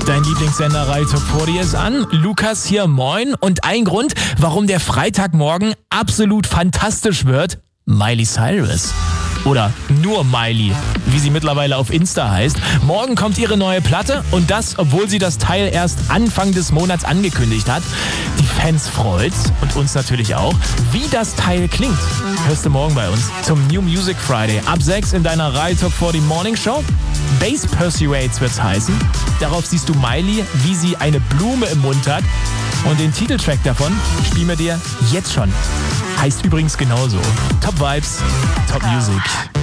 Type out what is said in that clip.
Dein Lieblingssender Rai Top 40 ist an. Lukas hier, moin. Und ein Grund, warum der Freitagmorgen absolut fantastisch wird, Miley Cyrus. Oder nur Miley, wie sie mittlerweile auf Insta heißt. Morgen kommt ihre neue Platte und das, obwohl sie das Teil erst Anfang des Monats angekündigt hat. Die Fans freut's und uns natürlich auch. Wie das Teil klingt, hörst du morgen bei uns zum New Music Friday. Ab 6 in deiner Rai Top 40 Morning Show. Bass Persuades wird's heißen. Darauf siehst du Miley, wie sie eine Blume im Mund hat. Und den Titeltrack davon spielen wir dir jetzt schon. Heißt übrigens genauso. Top Vibes, Top Music.